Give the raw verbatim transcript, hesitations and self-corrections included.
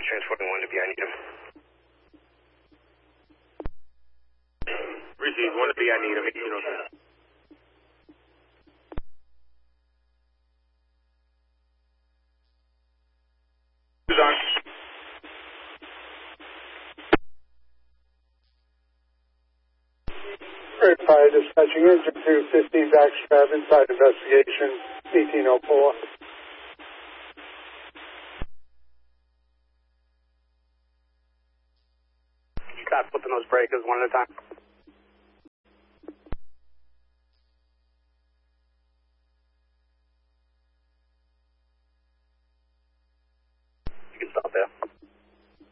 transporting one to B, I need him. Receive one to B, I need him. eighteen oh two. Who's on? Great Fire Dispatching, engine two fifteen backstrap, inside investigation, eighteen oh four. Stop flipping those breakers one at a time.